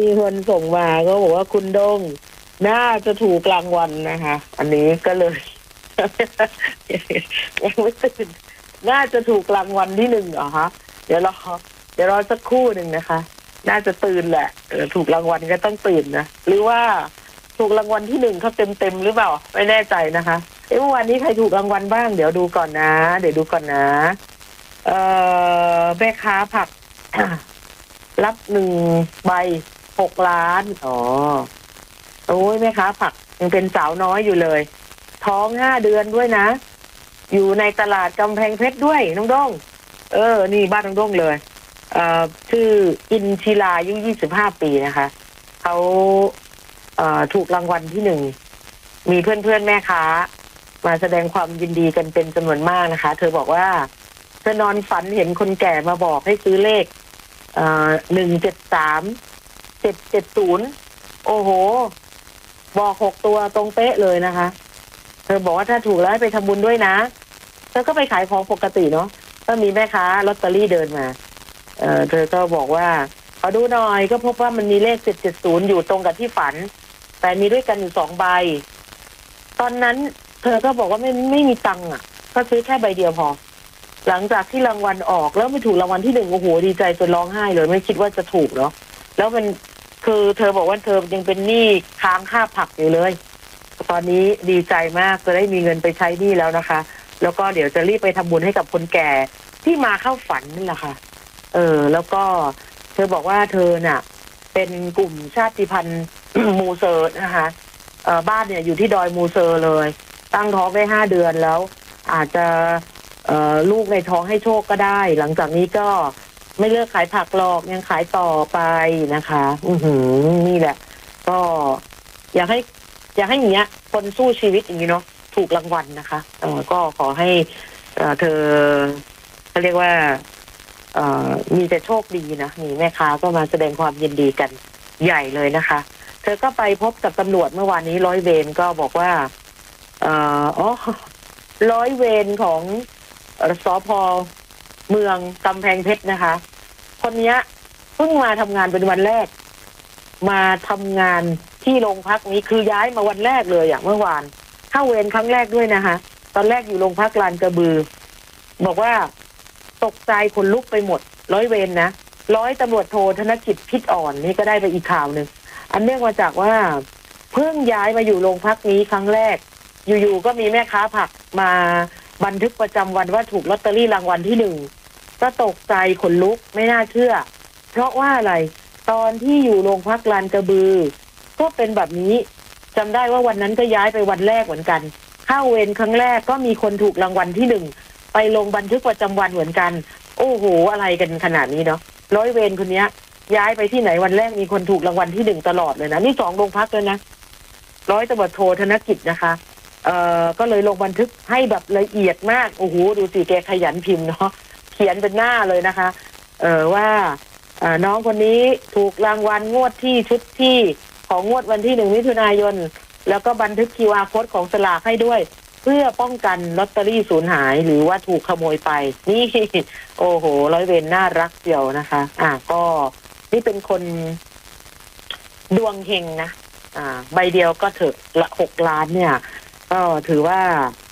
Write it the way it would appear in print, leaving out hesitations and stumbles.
มีคนส่งมาก็บอกว่าคุณดงน่าจะถูกรางวัลนะคะ อันนี้ก็เลย ยังไม่ตื่นน่าจะถูกรางวัลที่ 1เหรอคะเดี๋ยวรอสักครู่หนึ่งนะคะ น่าจะตื่นแหละถูกรางวัลก็ต้องตื่นนะหรือว่าถูกรางวัลที่ 1เขาเต็มหรือเปล่าไม่แน่ใจนะคะเมื่อวานนี้ใครถูกรางวัลบ้างเดี๋ยวดูก่อนนะแม่ค้าผัก รับ1 ใบ 6 ล้านอ๋อโอ้ยแม่ค้าผักยังเป็นสาวน้อยอยู่เลยท้อง5 เดือนด้วยนะอยู่ในตลาดกำแพงเพชรด้วยน้องด้งนี่บ้านน้องด้งเลยชื่ออินชิลาอายุ25 ปีนะคะเขาถูกรางวัลที่ 1มีเพื่อนแม่ค้ามาแสดงความยินดีกันเป็นจำนวนมากนะคะเธอบอกว่าเธอนอนฝันเห็นคนแก่มาบอกให้ซื้อเลข173-770โอ้โหบอก6 ตัวตรงเป๊ะเลยนะคะเธอบอกว่าถ้าถูกแล้วให้ไปทำบุญด้วยนะเธอก็ไปขายของปกติเนาะก็มีแม่ค้าลอตเตอรี่เดินมาเธอก็บอกว่าขอดูหน่อยก็พบว่ามันมีเลข770อยู่ตรงกับที่ฝันแต่มีด้วยกันอยู่2 ใบตอนนั้นเธอก็บอกว่าไม่มีตังค์อ่ะก็ซื้อแค่ใบเดียวพอหลังจากที่รางวัลออกแล้วไม่ถูกรางวัลที่ 1โอ้โหดีใจจนร้องไห้เลยไม่คิดว่าจะถูกเนาะแล้วมันคือเธอบอกว่าเธอยังเป็นหนี้ค้างค่าผักอยู่เลยตอนนี้ดีใจมากจะได้มีเงินไปใช้หนี้แล้วนะคะแล้วก็เดี๋ยวจะรีบไปทำบุญให้กับคนแก่ที่มาเข้าฝันนั่นแหละค่ะแล้วก็เธอบอกว่าเธอน่ะเป็นกลุ่มชาติพันธุ์ มูเซอร์นะคะบ้านเนี่ยอยู่ที่ดอยมูเซอร์เลยตั้งท้องได้5 เดือนแล้วอาจจะลูกในท้องให้โชคก็ได้หลังจากนี้ก็ไม่เลิกขายผักหรอกยังขายต่อไปนะคะนี่แหละก็อยากให้อย่างเงี้ยคนสู้ชีวิตอย่างนี้เนาะถูกรางวัลนะคะก็ขอให้เธอเขาเรียกว่ามีแต่โชคดีนะนี่แม่ค้าก็มาแสดงความยินดีกันใหญ่เลยนะคะเธอก็ไปพบกับตำรวจเมื่อวานนี้ร้อยเวรก็บอกว่าร้อยเวรของสภ.เมืองกำแพงเพชรนะคะคนนี้เพิ่งมาทำงานเป็นวันแรกมาทำงานที่โรงพักนี้คือย้ายมาวันแรกเลยเมื่อวานเข้าเวรครั้งแรกด้วยนะคะตอนแรกอยู่โรงพักลานกระบือบอกว่าตกใจขนลุกไปหมดร้อยเวรนะร้อยตำรวจโทธนกิจพิษอ่อนนี่ก็ได้ไปอีกข่าวหนึ่งอันเนื่องมาจากว่าเพิ่งย้ายมาอยู่โรงพักนี้ครั้งแรกอยู่ๆก็มีแม่ค้าผักมาบันทึกประจำวันว่าถูกลอตเตอรี่รางวัลที่ 1ก็ตกใจขนลุกไม่น่าเชื่อเพราะว่าอะไรตอนที่อยู่โรงพักลานกระบือก็เป็นแบบนี้จำได้ว่าวันนั้นก็ย้ายไปวันแรกเหมือนกันเข้าเวรครั้งแรกก็มีคนถูกรางวัลที่ 1ไปลงบันทึกประจำวันเหมือนกันโอ้โหอะไรกันขนาดนี้เนาะร้อยเวรคนนี้ย้ายไปที่ไหนวันแรกมีคนถูกรางวัลที่ 1ตลอดเลยนะนี่2 โรงพักเลยนะร้อยตำรวจโทธนกิจนะคะก็เลยลงบันทึกให้แบบละเอียดมากโอ้โหดูสิแกขยันพิมพ์เนาะเขียนเป็นหน้าเลยนะคะว่าน้องคนนี้ถูกรางวัลงวดที่ชุดที่ของงวดวันที่1 มิถุนายนแล้วก็บันทึก QR Code ของสลากให้ด้วยเพื่อป้องกันลอตเตอรี่สูญหายหรือว่าถูกขโมยไปนี่โอ้โหร้อยเวรน่ารักเดียวนะคะก็นี่เป็นคนดวงเฮงนะใบเดียวก็เถอะละ6 ล้านเนี่ยก็ถือว่า